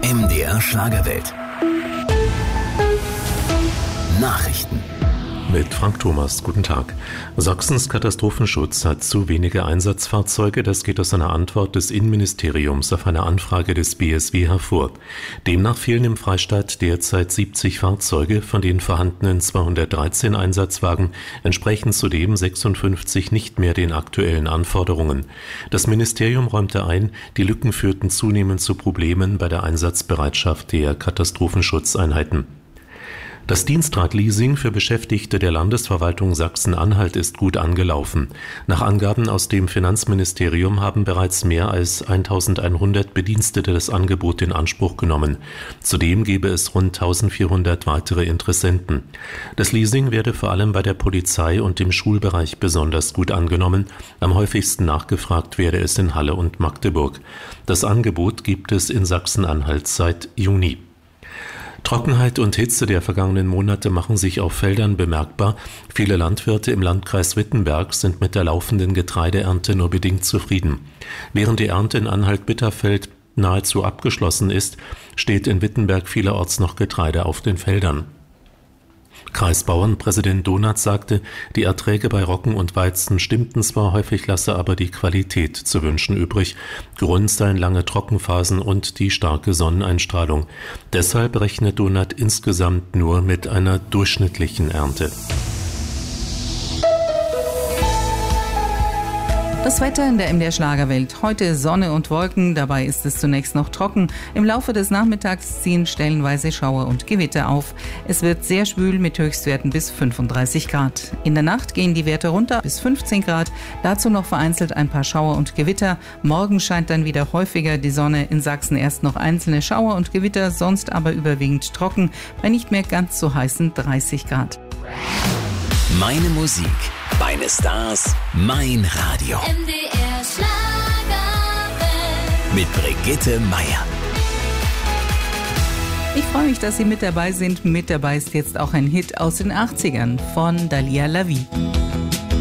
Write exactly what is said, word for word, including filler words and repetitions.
M D R Schlagerwelt. Nachrichten. Mit Frank Thomas, guten Tag. Sachsens Katastrophenschutz hat zu wenige Einsatzfahrzeuge, das geht aus einer Antwort des Innenministeriums auf eine Anfrage des B S W hervor. Demnach fehlen im Freistaat derzeit siebzig Fahrzeuge, von den vorhandenen zweihundertdreizehn Einsatzwagen entsprechen zudem sechsundfünfzig nicht mehr den aktuellen Anforderungen. Das Ministerium räumte ein, die Lücken führten zunehmend zu Problemen bei der Einsatzbereitschaft der Katastrophenschutzeinheiten. Das Dienstradleasing für Beschäftigte der Landesverwaltung Sachsen-Anhalt ist gut angelaufen. Nach Angaben aus dem Finanzministerium haben bereits mehr als eintausendeinhundert Bedienstete das Angebot in Anspruch genommen. Zudem gebe es rund eintausendvierhundert weitere Interessenten. Das Leasing werde vor allem bei der Polizei und im Schulbereich besonders gut angenommen. Am häufigsten nachgefragt werde es in Halle und Magdeburg. Das Angebot gibt es in Sachsen-Anhalt seit Juni. Trockenheit und Hitze der vergangenen Monate machen sich auf Feldern bemerkbar. Viele Landwirte im Landkreis Wittenberg sind mit der laufenden Getreideernte nur bedingt zufrieden. Während die Ernte in Anhalt-Bitterfeld nahezu abgeschlossen ist, steht in Wittenberg vielerorts noch Getreide auf den Feldern. Kreisbauernpräsident Donath sagte, die Erträge bei Roggen und Weizen stimmten zwar, häufig lasse aber die Qualität zu wünschen übrig. Grund seien lange Trockenphasen und die starke Sonneneinstrahlung. Deshalb rechnet Donath insgesamt nur mit einer durchschnittlichen Ernte. Das Wetter in der M D R Schlagerwelt. Heute Sonne und Wolken, dabei ist es zunächst noch trocken. Im Laufe des Nachmittags ziehen stellenweise Schauer und Gewitter auf. Es wird sehr schwül mit Höchstwerten bis fünfunddreißig Grad. In der Nacht gehen die Werte runter bis fünfzehn Grad. Dazu noch vereinzelt ein paar Schauer und Gewitter. Morgen scheint dann wieder häufiger die Sonne. In Sachsen erst noch einzelne Schauer und Gewitter, sonst aber überwiegend trocken, bei nicht mehr ganz so heißen dreißig Grad. Meine Musik, meine Stars, mein Radio. M D R Schlagerwelt. Mit Brigitte Meier. Ich freue mich, dass Sie mit dabei sind. Mit dabei ist jetzt auch ein Hit aus den achtzigern von Dalia Lavi.